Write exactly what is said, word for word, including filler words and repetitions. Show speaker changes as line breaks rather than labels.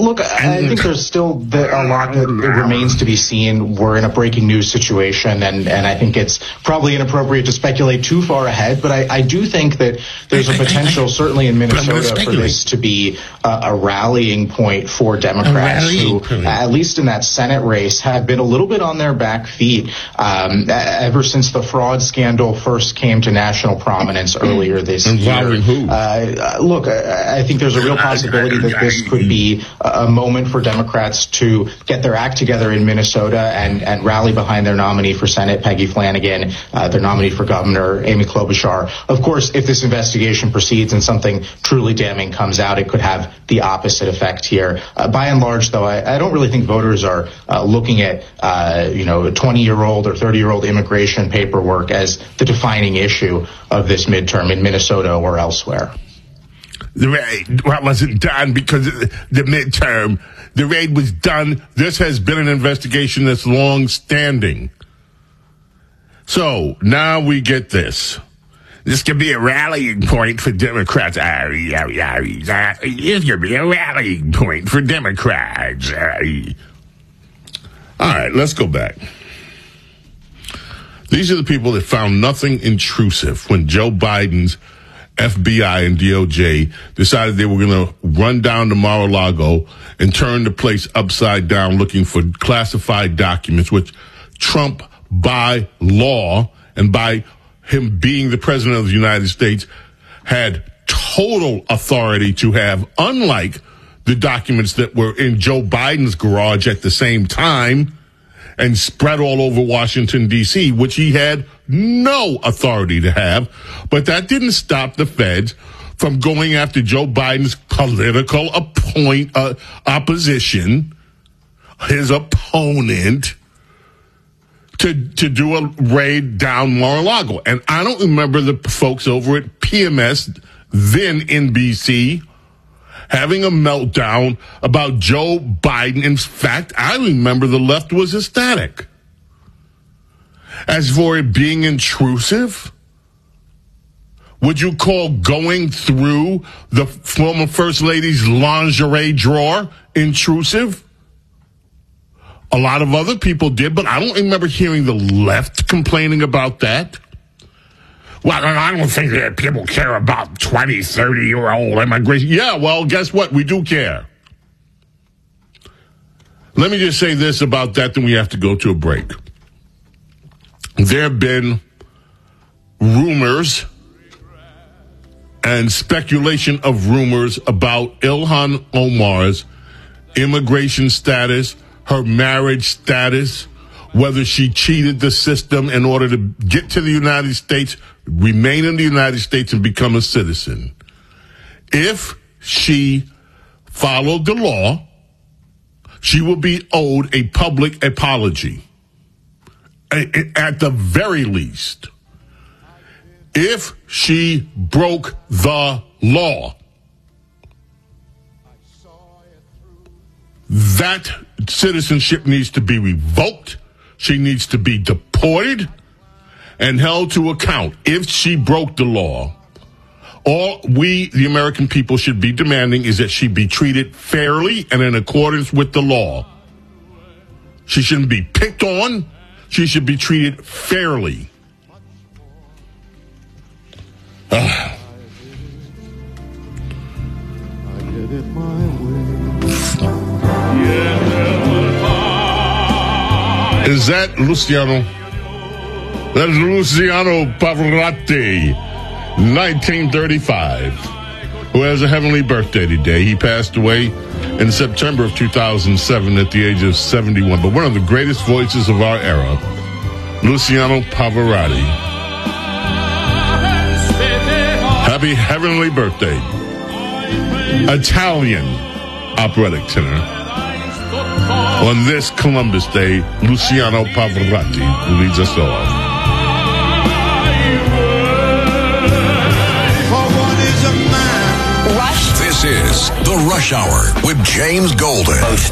look, I, I think there's still the, a lot that remains to be seen. We're in a breaking news situation, and, and I think it's probably inappropriate to speculate too far ahead, but I, I do think that there's a potential, certainly in Minnesota, for this to be a, a rallying point for Democrats who, point. at least in that Senate race, have been a little bit on their back feet um, ever since the fraud scandal first came to national prominence earlier this
Involving
year.
Who?
Uh, look, I, I think there's a real possibility that this could be a moment for Democrats to get their act together in Minnesota and, and rally behind their nominee for Senate, Peggy Flanagan, uh, their nominee for governor, Amy Klobuchar. Of course, if this investigation proceeds and something truly damning comes out, it could have the opposite effect here. Uh, by and large, though, I, I don't really think voters are uh, looking at, uh, you know, twenty-year-old or thirty-year-old immigration paperwork as the defining issue of this midterm in Minnesota or elsewhere.
The raid wasn't done because of the midterm. The raid was done. This has been an investigation that's long standing. So now we get this. This could be a rallying point for Democrats. This could be a rallying point for Democrats. All right, let's go back. These are the people that found nothing intrusive when Joe Biden's F B I and D O J decided they were going to run down to Mar-a-Lago and turn the place upside down looking for classified documents, which Trump, by law and by him being the president of the United States, had total authority to have, unlike the documents that were in Joe Biden's garage at the same time and spread all over Washington, D C, which he had no authority to have. But that didn't stop the feds from going after Joe Biden's political appoint, uh, opposition, his opponent, to, to do a raid down Mar-a-Lago. And I don't remember the folks over at P M S, then N B C, having a meltdown about Joe Biden. In fact, I remember the left was ecstatic. As for it being intrusive, would you call going through the former First Lady's lingerie drawer intrusive? A lot of other people did, but I don't remember hearing the left complaining about that. Well, I don't think that people care about twenty, thirty-year-old immigration. Yeah, well, guess what? We do care. Let me just say this about that, then we have to go to a break. There have been rumors and speculation of rumors about Ilhan Omar's immigration status, her marriage status, whether she cheated the system in order to get to the United States, remain in the United States, and become a citizen. If she followed the law, she will be owed a public apology, at the very least. If she broke the law, that citizenship needs to be revoked. She needs to be deported and held to account if she broke the law. All we, the American people, should be demanding is that she be treated fairly and in accordance with the law. She shouldn't be picked on. She should be treated fairly. Uh. Is that Luciano? That is Luciano Pavarotti, nineteen thirty-five, who has a heavenly birthday today. He passed away in September of two thousand seven at the age of seventy-one. But one of the greatest voices of our era, Luciano Pavarotti. Happy heavenly birthday. Italian operatic tenor. On this Columbus Day, Luciano Pavarotti leads us off.
Rush. This is The Rush Hour with James Golden. Most